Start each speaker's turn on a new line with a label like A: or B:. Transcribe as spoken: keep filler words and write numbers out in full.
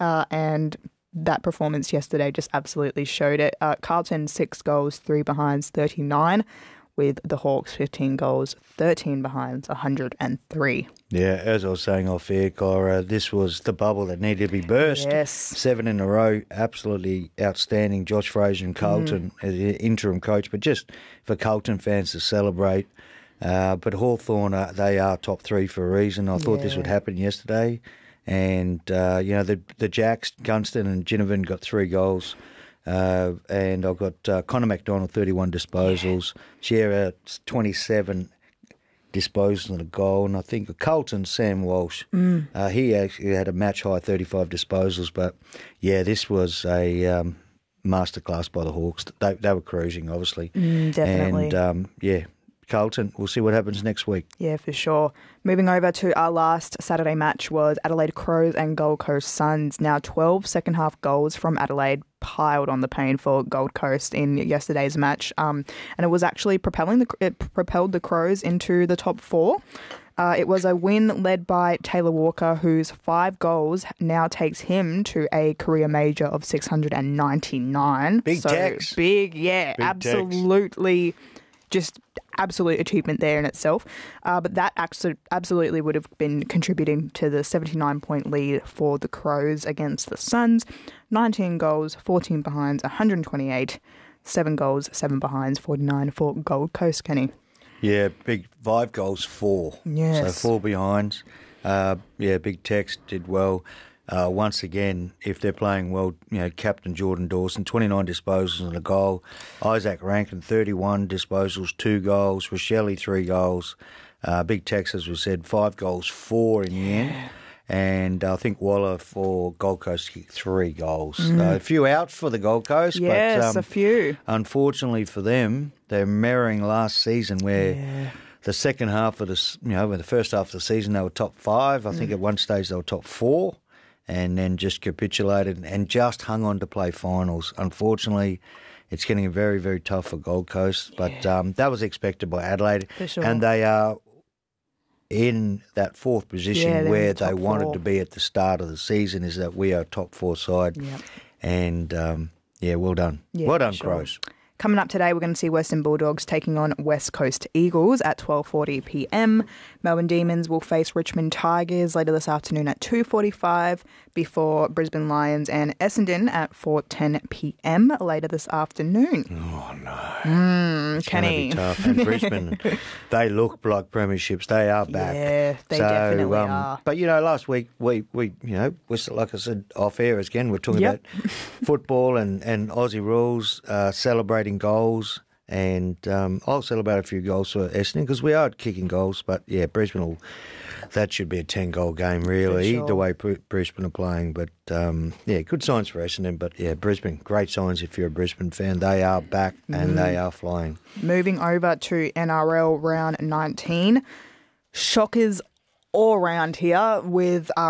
A: uh, and that performance yesterday just absolutely showed it. Uh, Carlton, six goals, three behinds, thirty-nine, with the Hawks, fifteen goals, thirteen behinds, one hundred three.
B: Yeah, as I was saying off air, Kyra, this was the bubble that needed to be burst.
A: Yes.
B: Seven in a row, absolutely outstanding. Josh Fraser and Carlton mm. as the interim coach, but just for Carlton fans to celebrate. Uh, but Hawthorn, uh, they are top three for a reason. I thought yeah. this would happen yesterday. And, uh, you know, the the Jacks, Gunston and Ginnivan got three goals. Uh, and I've got uh, Connor McDonald, thirty-one disposals. Shearer, twenty-seven disposals and a goal. And I think Carlton, Sam Walsh, mm. uh, he actually had a match-high thirty-five disposals. But, yeah, this was a um, masterclass by the Hawks. They, they were cruising, obviously.
A: Mm, definitely.
B: And, um, yeah. Carlton, we'll see what happens next week.
A: Yeah, for sure. Moving over to our last Saturday match was Adelaide Crows and Gold Coast Suns. Now twelve second-half goals from Adelaide piled on the pain for Gold Coast in yesterday's match. Um, and it was actually propelling the it propelled the Crows into the top four. Uh, it was a win led by Taylor Walker, whose five goals now takes him to a career major of six hundred ninety-nine.
B: Big so tax.
A: Big, yeah, big absolutely. Tax. Just absolute achievement there in itself. Uh, but that absolutely would have been contributing to the seventy-nine point lead for the Crows against the Suns. nineteen goals, fourteen behinds, one hundred twenty-eight. seven goals, seven behinds, forty-nine for Gold Coast, Kenny.
B: Yeah, big five goals, four.
A: Yes.
B: So four behinds. Uh, yeah, Big Tex did well. Uh, once again, if they're playing well, you know, Captain Jordan Dawson, twenty-nine disposals and a goal. Isaac Rankin, thirty-one disposals, two goals. Rochelle, three goals. Uh, Big Tex, as we said, five goals, four in the
A: yeah.
B: end. And I think Waller for Gold Coast kicked three goals. Mm. Uh, a few outs for the Gold Coast.
A: Yes,
B: but, um,
A: a few.
B: Unfortunately for them, they're mirroring last season where...
A: Yeah.
B: The second half of the, you know, in the first half of the season, they were top five. I mm. think at one stage they were top four. And then just capitulated and just hung on to play finals. Unfortunately, it's getting very, very tough for Gold Coast. But
A: yeah.
B: um, that was expected by Adelaide.
A: For sure.
B: And they are in that fourth position
A: yeah,
B: where
A: the
B: they wanted
A: four.
B: to be at the start of the season, is that we are a top four side.
A: Yep.
B: And, um, yeah, well done.
A: Yeah,
B: well done,
A: sure.
B: Crows.
A: Coming up today, we're going to see Western Bulldogs taking on West Coast Eagles at twelve forty p m. Melbourne Demons will face Richmond Tigers later this afternoon at two forty-five, before Brisbane Lions and Essendon at four ten p m later this afternoon.
B: Oh, no.
A: Mm,
B: it's
A: Kenny.
B: Going to be tough. And Brisbane, they look like premierships. They are back.
A: Yeah, they
B: so,
A: definitely
B: um,
A: are.
B: But, you know, last week, we, we you know, we're, like I said, off air again, we're talking
A: yep.
B: about football and, and Aussie rules, uh, celebrating goals, and um, I'll celebrate a few goals for Essendon because we are kicking goals. But yeah, Brisbane will. That should be a ten-goal game, really,
A: sure.
B: the way Brisbane are playing. But um, yeah, good signs for Essendon. But yeah, Brisbane, great signs if you're a Brisbane fan. They are back and mm. they are flying.
A: Moving over to N R L round nineteen, shockers all around here with our